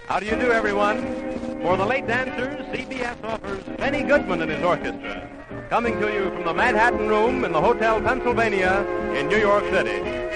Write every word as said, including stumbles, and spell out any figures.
How do you do, everyone? For the late dancers, C B S offers Benny Goodman and his orchestra, coming to you from the Manhattan Room in the Hotel Pennsylvania in New York City.